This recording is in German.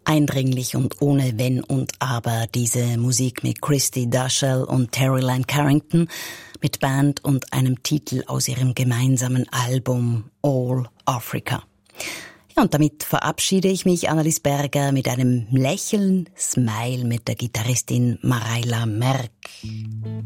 Eindringlich und ohne Wenn und Aber diese Musik mit Christy Daschel und Terry-Lynn Carrington mit Band und einem Titel aus ihrem gemeinsamen Album All Africa. Ja, und damit verabschiede ich mich, Annelies Berger, mit einem Lächeln, Smile mit der Gitarristin Mareila Merk.